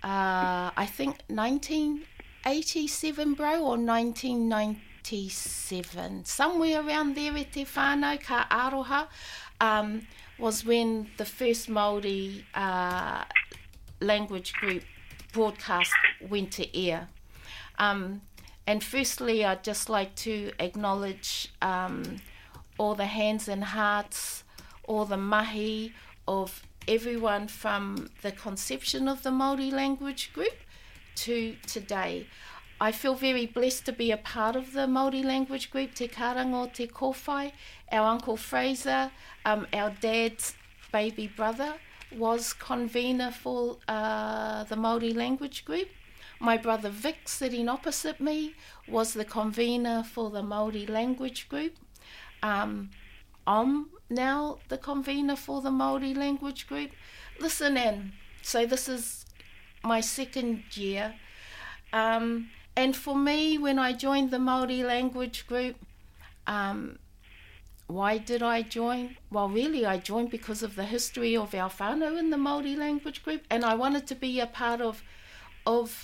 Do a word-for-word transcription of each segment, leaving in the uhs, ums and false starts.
uh, I think nineteen eighty-seven, bro, or nineteen ninety-seven, somewhere around there e te whānau, ka aroha, um, was when the first Māori uh, language group broadcast went to air. Um, and firstly, I'd just like to acknowledge um, all the hands and hearts, all the mahi of everyone from the conception of the Māori language group to today. I feel very blessed to be a part of the Māori language group, Te Karango Te Kōwhai. Our Uncle Fraser, um, our dad's baby brother, was convener for uh, the Māori language group. My brother Vic, sitting opposite me, was the convener for the Māori language group. Um, I'm now the convener for the Māori language group. Listen, Anne, so this is my second year. Um, and for me, when I joined the Māori language group, um, why did I join? Well, really, I joined because of the history of our whānau in the Māori language group, and I wanted to be a part of, of,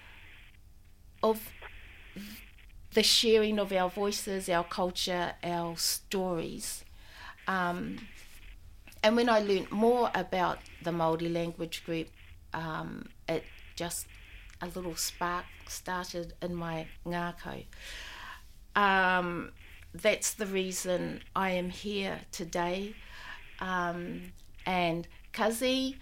of the sharing of our voices, our culture, our stories. Um, and when I learnt more about the Māori language group, um, it just, a little spark started in my ngākau. Um, that's the reason I am here today. Um, and Kazi,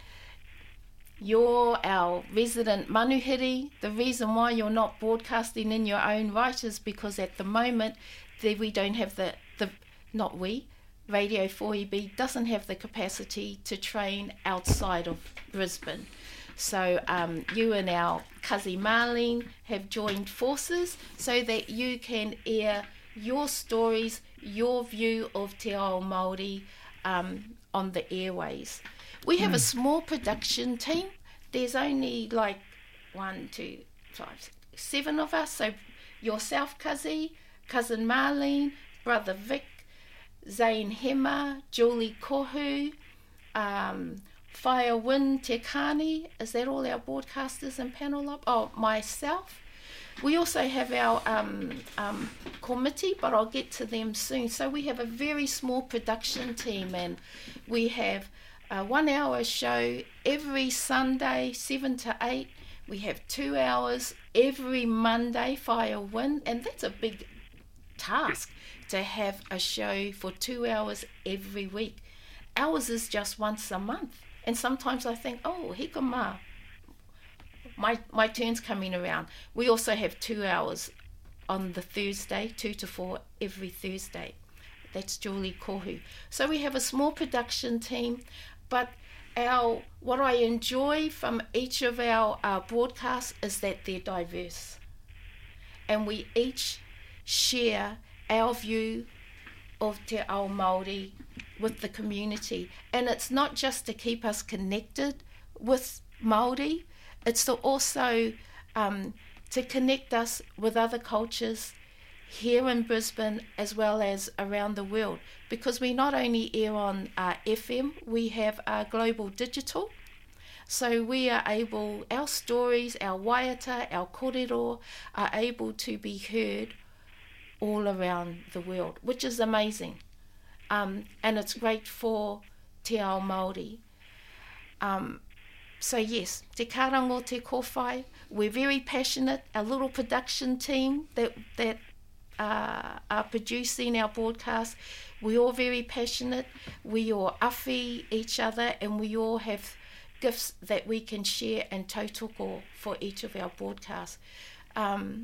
you're our resident manuhiri. The reason why you're not broadcasting in your own right is because at the moment there we don't have the, the not we, Radio four E B doesn't have the capacity to train outside of Brisbane. So um, you and our Kazi Marlene have joined forces so that you can air your stories, your view of Te Ao Māori um, on the airways. We have mm. a small production team. There's only like one, two, five, six, seven of us. So yourself, Kazi, cousin Marlene, brother Vic, Zane Hema, Julie Kohu, um, Whaia Win Te Kāni. Is that all our broadcasters and panel up? Oh, myself. We also have our um, um, committee, but I'll get to them soon. So we have a very small production team, and we have a one-hour show every Sunday, seven to eight. We have two hours every Monday, Whaia Win, and that's a big task to have a show for two hours every week. Ours is just once a month, and sometimes I think, oh, hika mā, my my turn's coming around. We also have two hours on the Thursday, two to four every Thursday. That's Julie Kohu. So we have a small production team, but our what I enjoy from each of our uh, broadcasts is that they're diverse, and we each share our view of Te Ao Māori with the community. And it's not just to keep us connected with Māori, it's to also um, to connect us with other cultures here in Brisbane as well as around the world, because we not only air on uh, F M, we have uh, global digital. So we are able, our stories, our waiata, our kōrero are able to be heard all around the world, which is amazing. Um, and it's great for Te Ao Māori. Um, so yes, Te Karango Te Kōwhai, we're very passionate. Our little production team that that uh, are producing our broadcast, we're all very passionate. We all awhi each other, and we all have gifts that we can share and tautoko for each of our broadcasts. Um,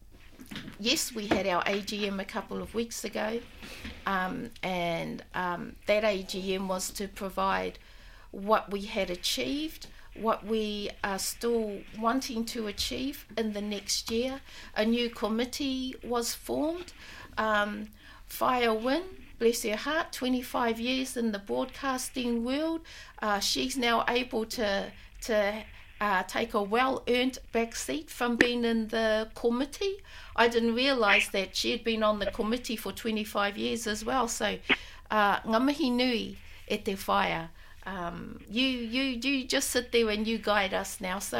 Yes, we had our A G M a couple of weeks ago, um, and um, that A G M was to provide what we had achieved, what we are still wanting to achieve in the next year. A new committee was formed. Um, Whaia Win, bless her heart, twenty-five years in the broadcasting world. Uh, she's now able to to Uh, take a well-earned back seat from being in the committee. I didn't realise that she had been on the committee for twenty-five years as well. So, uh, ngā mihi nui e te whaia. Um, you, you, you just sit there and you guide us now. So